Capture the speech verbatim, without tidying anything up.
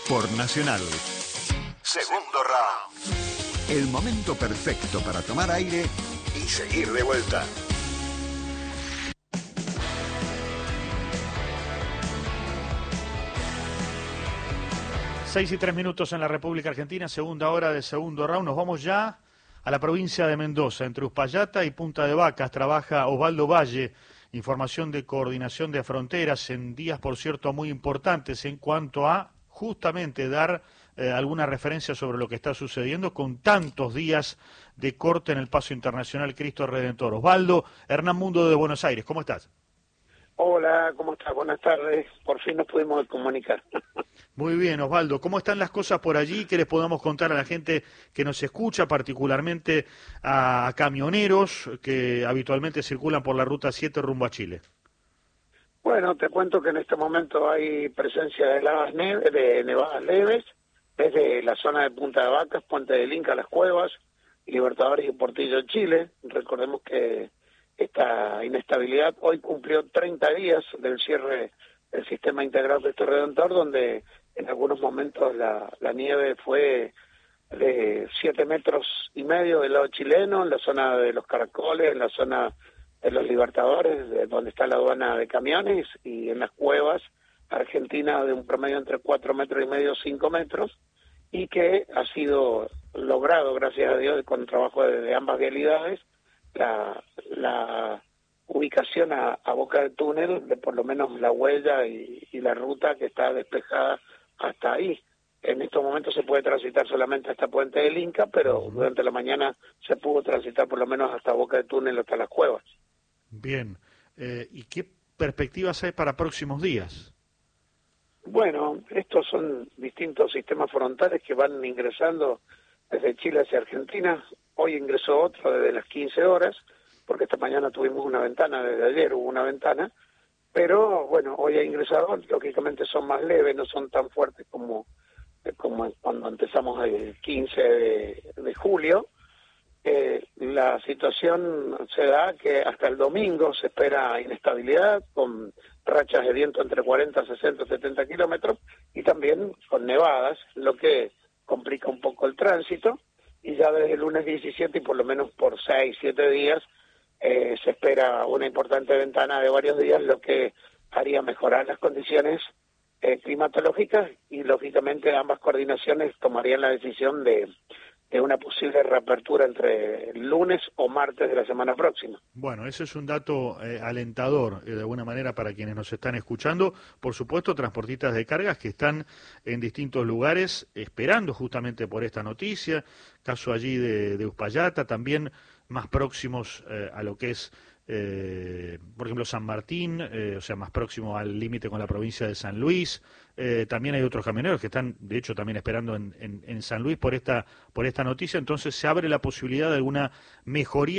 por Nacional. Segundo round. El momento perfecto para tomar aire y seguir de vuelta. Seis y tres minutos en la República Argentina, segunda hora de segundo round. Nos vamos ya a la provincia de Mendoza. Entre Uspallata y Punta de Vacas trabaja Osvaldo Valle, información de coordinación de fronteras, en días, por cierto, muy importantes en cuanto a justamente dar eh, alguna referencia sobre lo que está sucediendo con tantos días de corte en el paso internacional Cristo Redentor. Osvaldo, Hernán Mundo de Buenos Aires, ¿cómo estás? Hola, ¿cómo estás? Buenas tardes. Por fin nos pudimos comunicar. Muy bien, Osvaldo. ¿Cómo están las cosas por allí? ¿Qué les podamos contar a la gente que nos escucha, particularmente a camioneros que habitualmente circulan por la Ruta siete rumbo a Chile? Bueno, te cuento que en este momento hay presencia de heladas neve, de nevadas leves desde la zona de Punta de Vacas, Puente del Inca, Las Cuevas, Libertadores y Portillo, Chile. Recordemos que esta inestabilidad hoy cumplió treinta días del cierre del sistema integrado de Cristo Redentor, donde en algunos momentos la, la nieve fue de siete metros y medio del lado chileno, en la zona de los Caracoles, en la zona de los Libertadores, de donde está la aduana de camiones, y en Las Cuevas, Argentina, de un promedio entre cuatro metros y medio, cinco metros, y que ha sido logrado, gracias a Dios, con trabajo de, de ambas vialidades, la, la ubicación a, a boca del túnel de por lo menos la huella y, y la ruta que está despejada hasta ahí. En estos momentos se puede transitar solamente hasta Puente del Inca, pero durante la mañana se pudo transitar por lo menos hasta boca del túnel, hasta Las Cuevas. Bien. Eh, ¿Y qué perspectivas hay para próximos días? Bueno, estos son distintos sistemas frontales que van ingresando desde Chile hacia Argentina. Hoy ingresó otro desde las quince horas, porque esta mañana tuvimos una ventana, desde ayer hubo una ventana, pero bueno, hoy ha ingresado, lógicamente son más leves, no son tan fuertes como, como cuando empezamos el quince de, de julio. Eh, la situación se da que hasta el domingo se espera inestabilidad, con rachas de viento entre cuarenta, sesenta, setenta kilómetros, y también con nevadas, lo que complica un poco el tránsito, y ya desde el lunes diecisiete y por lo menos por seis, siete días, Eh, se espera una importante ventana de varios días, lo que haría mejorar las condiciones eh, climatológicas, y lógicamente ambas coordinaciones tomarían la decisión de, de una posible reapertura entre el lunes o martes de la semana próxima. Bueno, ese es un dato eh, alentador, eh, de alguna manera, para quienes nos están escuchando. Por supuesto, transportistas de cargas que están en distintos lugares esperando justamente por esta noticia, caso allí de, de Uspallata, también más próximos eh, a lo que es, eh, por ejemplo, San Martín, eh, o sea, más próximo al límite con la provincia de San Luis. Eh, también hay otros camioneros que están, de hecho, también esperando en, en, en San Luis por esta, por esta noticia. Entonces se abre la posibilidad de alguna mejoría